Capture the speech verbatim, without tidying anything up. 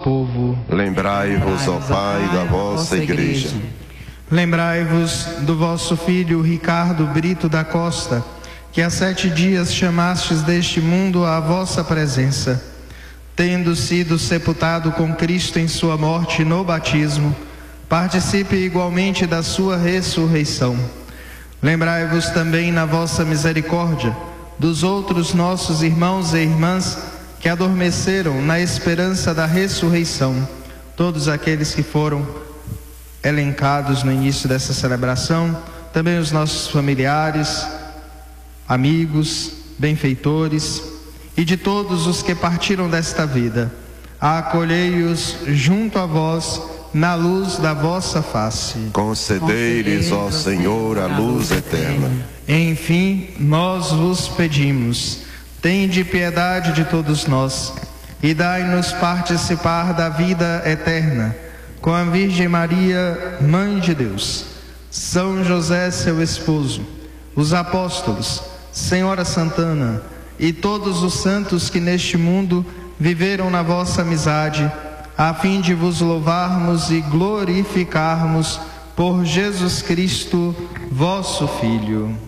povo. Lembrai-vos, ó Pai, da vossa Igreja. Lembrai-vos do vosso filho Ricardo Brito da Costa, que há sete dias chamastes deste mundo à vossa presença. Tendo sido sepultado com Cristo em sua morte no batismo, participe igualmente da sua ressurreição. Lembrai-vos também na vossa misericórdia dos outros nossos irmãos e irmãs que adormeceram na esperança da ressurreição, todos aqueles que foram elencados no início dessa celebração, também os nossos familiares, amigos, benfeitores e de todos os que partiram desta vida. Acolhei-os junto a vós na luz da vossa face. Concedei-lhes, ó Senhor, a luz eterna. Enfim, nós vos pedimos, tende piedade de todos nós e dai-nos participar da vida eterna com a Virgem Maria, Mãe de Deus, São José, seu esposo, os apóstolos, Senhora Santana e todos os santos que neste mundo viveram na vossa amizade, a fim de vos louvarmos e glorificarmos por Jesus Cristo, vosso Filho.